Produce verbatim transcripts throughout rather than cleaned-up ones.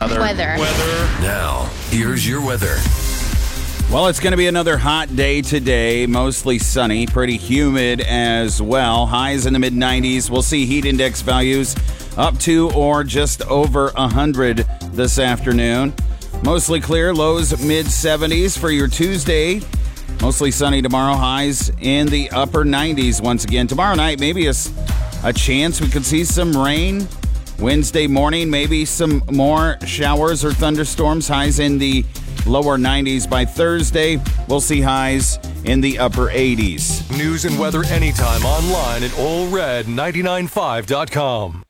Weather. Weather. Weather. Now, here's your weather. Well, it's going to be another hot day today, mostly sunny, pretty humid as well. Highs in the mid nineties. We'll see heat index values up to or just over one hundred this afternoon. Mostly clear, lows mid seventies for your Tuesday. Mostly sunny tomorrow, highs in the upper nineties once again. Tomorrow night, maybe a, a chance we could see some rain. Wednesday morning, maybe some more showers or thunderstorms, highs in the lower nineties. By Thursday, we'll see highs in the upper eighties. News and weather anytime online at Ole Red ninety-nine point five dot com.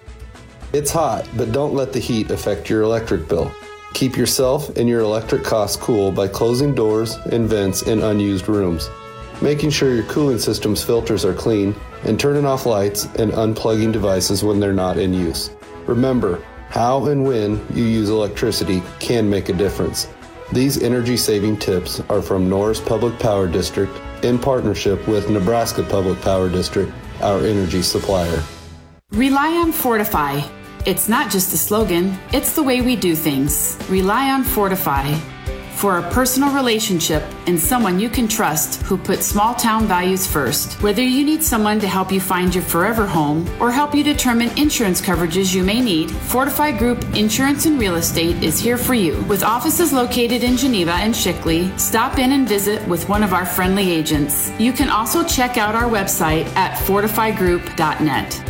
It's hot, but don't let the heat affect your electric bill. Keep yourself and your electric costs cool by closing doors and vents in unused rooms, making sure your cooling system's filters are clean, and turning off lights and unplugging devices when they're not in use. Remember, how and when you use electricity can make a difference. These energy-saving tips are from Norris Public Power District in partnership with Nebraska Public Power District, our energy supplier. Rely on Fortify. It's not just a slogan, it's the way we do things. Rely on Fortify. For a personal relationship and someone you can trust who puts small town values first. Whether you need someone to help you find your forever home or help you determine insurance coverages you may need, Fortify Group Insurance and Real Estate is here for you. With offices located in Geneva and Shickley, stop in and visit with one of our friendly agents. You can also check out our website at fortify group dot net.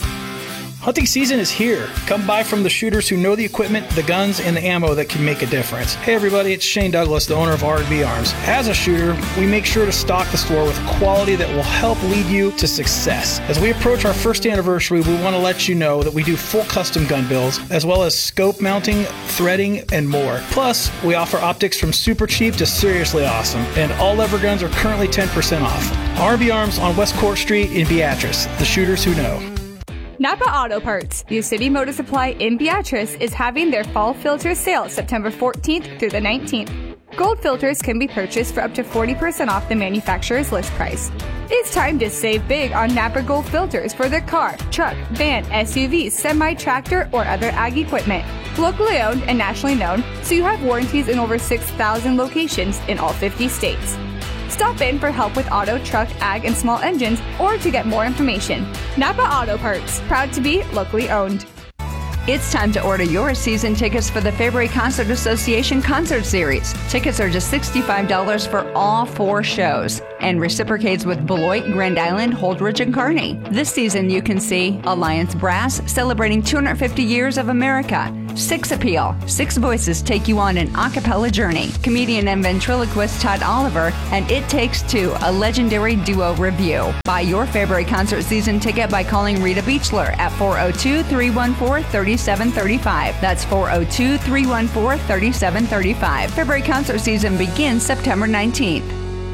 Hunting season is here. Come buy from the shooters who know the equipment, the guns, and the ammo that can make a difference. Hey everybody, it's Shane Douglas, the owner of R and B Arms. As a shooter, we make sure to stock the store with quality that will help lead you to success. As we approach our first anniversary, we want to let you know that we do full custom gun builds, as well as scope mounting, threading, and more. Plus, we offer optics from super cheap to seriously awesome, and all lever guns are currently ten percent off. R and B Arms on West Court Street in Beatrice, the shooters who know. Napa Auto Parts, View City Motor Supply in Beatrice, is having their fall filter sale September fourteenth through the nineteenth. Gold filters can be purchased for up to forty percent off the manufacturer's list price. It's time to save big on Napa Gold filters for the car, truck, van, S U V, semi-tractor, or other ag equipment. Locally owned and nationally known, so you have warranties in over six thousand locations in all fifty states. Stop in for help with auto, truck, ag, and small engines, or to get more information. Napa Auto Parts, proud to be locally owned. It's time to order your season tickets for the February Concert Association Concert Series. Tickets are just sixty-five dollars for all four shows and reciprocates with Beloit, Grand Island, Holdridge, and Kearney. This season you can see Alliance Brass celebrating two hundred fifty years of America. Six Appeal. Six voices take you on an a cappella journey. Comedian and ventriloquist Todd Oliver and It Takes Two, a legendary duo review. Buy your February concert season ticket by calling Rita Beechler at four oh two, three one four, three seven three five. That's four oh two, three one four, three seven three five. February concert season begins September nineteenth.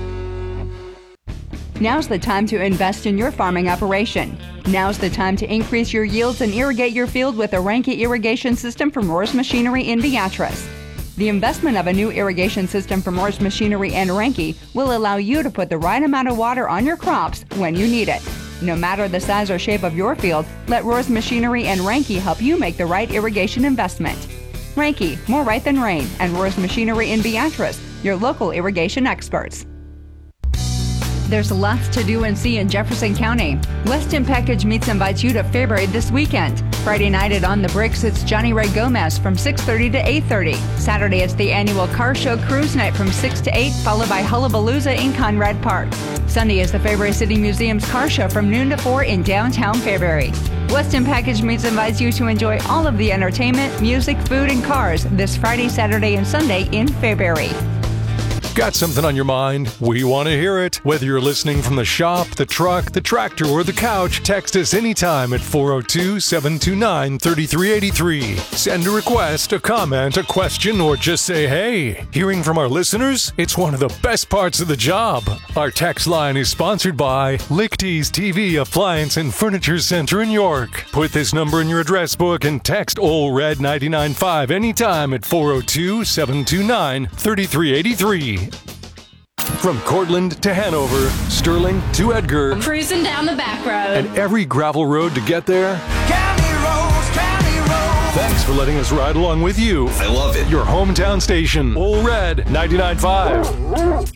Now's the time to invest in your farming operation. Now's the time to increase your yields and irrigate your field with a Reinke irrigation system from Roars Machinery in Beatrice. The investment of a new irrigation system from Roars Machinery and Reinke will allow you to put the right amount of water on your crops when you need it. No matter the size or shape of your field, let Roars Machinery and Reinke help you make the right irrigation investment. Reinke, more right than rain, and Roars Machinery in Beatrice, your local irrigation experts. There's lots to do and see in Jefferson County. Weston Package Meats invites you to Fairbury this weekend. Friday night at On the Bricks, it's Johnny Ray Gomez from six thirty to eight thirty. Saturday, it's the annual Car Show Cruise Night from six to eight, followed by Hullabalooza in Conrad Park. Sunday is the Fairbury City Museum's Car Show from noon to four in downtown Fairbury. Weston Package Meats invites you to enjoy all of the entertainment, music, food, and cars this Friday, Saturday, and Sunday in Fairbury. Got something on your mind? We want to hear it. Whether you're listening from the shop, the truck, the tractor, or the couch, text us anytime at four oh two, seven two nine, three three eight three. Send a request, a comment, a question, or just say hey. Hearing from our listeners? It's one of the best parts of the job. Our text line is sponsored by Lichty's T V Appliance and Furniture Center in York. Put this number in your address book and text Ole Red ninety-nine point five anytime at four oh two, seven two nine, three three eight three. From Cortland to Hanover, Sterling to Edgar, I'm cruising down the back road, and every gravel road to get there. County roads, county roads. Thanks Thanks for letting us ride along with you. I love it. Your hometown station, Ole Red ninety-nine point five.